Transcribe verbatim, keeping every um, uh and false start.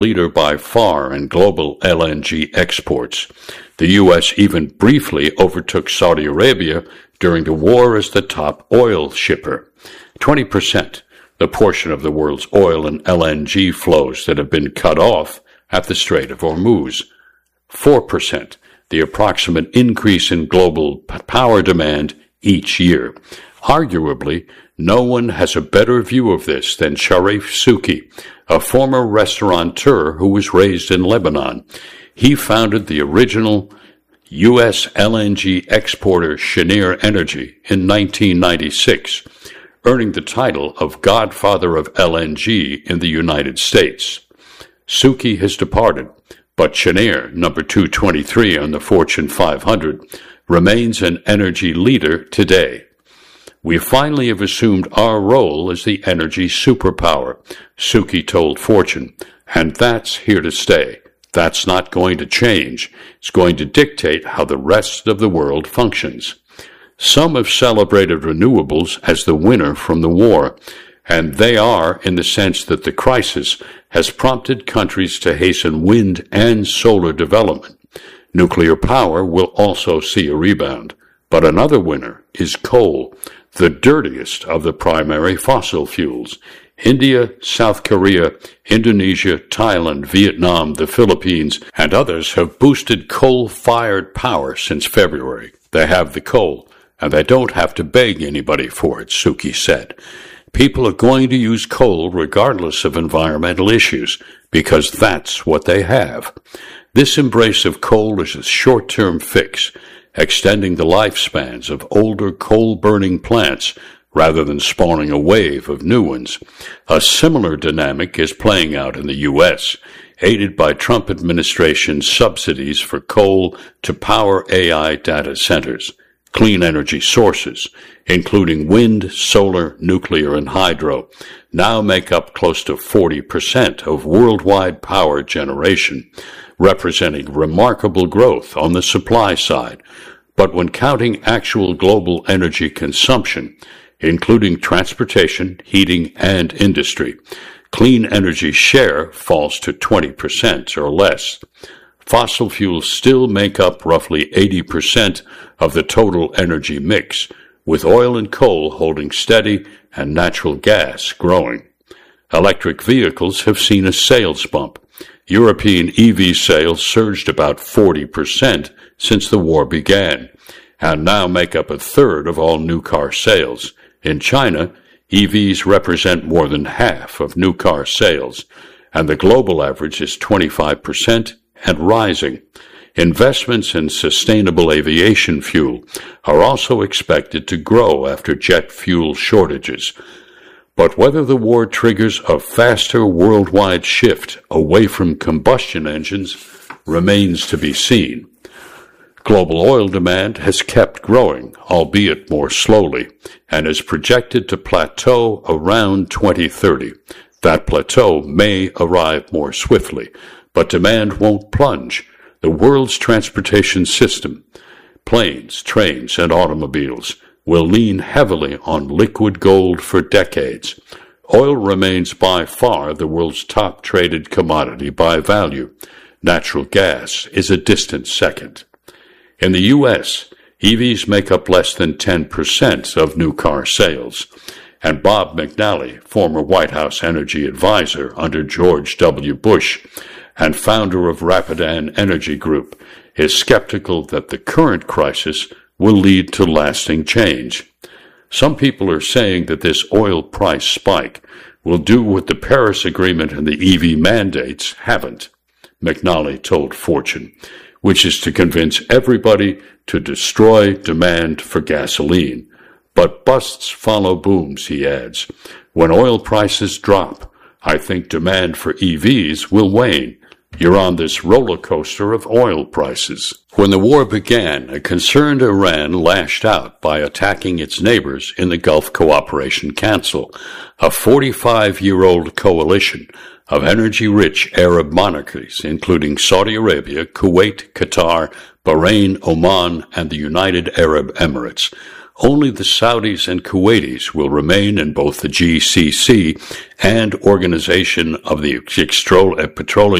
leader by far in global L N G exports. The U S even briefly overtook Saudi Arabia during the war as the top oil shipper. twenty percent, the portion of the world's oil and L N G flows that have been cut off at the Strait of Hormuz. four percent, the approximate increase in global power demand each year. Arguably, no one has a better view of this than Sharif Souki, a former restaurateur who was raised in Lebanon. He founded the original U S L N G exporter Cheniere Energy in nineteen ninety-six, earning the title of Godfather of L N G in the United States. Souki has departed, but Cheniere, number two twenty-three on the Fortune five hundred, remains an energy leader today. We finally have assumed our role as the energy superpower, Souki told Fortune, and that's here to stay. That's not going to change. It's going to dictate how the rest of the world functions. Some have celebrated renewables as the winner from the war, and they are in the sense that the crisis has prompted countries to hasten wind and solar development. Nuclear power will also see a rebound. But another winner is coal, the dirtiest of the primary fossil fuels. India, South Korea, Indonesia, Thailand, Vietnam, the Philippines, and others have boosted coal-fired power since February. They have the coal, and they don't have to beg anybody for it, Souki said. People are going to use coal regardless of environmental issues, because that's what they have. This embrace of coal is a short-term fix, extending the lifespans of older coal-burning plants rather than spawning a wave of new ones. A similar dynamic is playing out in the U S, aided by Trump administration subsidies for coal to power A I data centers. Clean energy sources, including wind, solar, nuclear, and hydro, now make up close to forty percent of worldwide power generation, representing remarkable growth on the supply side. But when counting actual global energy consumption, including transportation, heating, and industry, clean energy share falls to twenty percent or less. Fossil fuels still make up roughly eighty percent of the total energy mix, with oil and coal holding steady and natural gas growing. Electric vehicles have seen a sales bump. European E V sales surged about forty percent since the war began, and now make up a third of all new car sales. In China, E Vs represent more than half of new car sales, and the global average is twenty-five percent and rising. Investments in sustainable aviation fuel are also expected to grow after jet fuel shortages. But whether the war triggers a faster worldwide shift away from combustion engines remains to be seen. Global oil demand has kept growing, albeit more slowly, and is projected to plateau around twenty thirty. That plateau may arrive more swiftly, but demand won't plunge. The world's transportation system, planes, trains, and automobiles, will lean heavily on liquid gold for decades. Oil remains by far the world's top traded commodity by value. Natural gas is a distant second. In the U S, E Vs make up less than ten percent of new car sales, and Bob McNally, former White House energy advisor under George W. Bush and founder of Rapidan Energy Group, is skeptical that the current crisis will lead to lasting change. Some people are saying that this oil price spike will do what the Paris Agreement and the E V mandates haven't, McNally told Fortune, which is to convince everybody to destroy demand for gasoline. But busts follow booms, he adds. When oil prices drop, I think demand for E Vs will wane. You're on this roller coaster of oil prices. When the war began, a concerned Iran lashed out by attacking its neighbors in the Gulf Cooperation Council, a forty-five-year-old coalition of energy-rich Arab monarchies, including Saudi Arabia, Kuwait, Qatar, Bahrain, Oman, and the United Arab Emirates. only the Saudis and Kuwaitis will remain in both the G C C and Organization of the Petroleum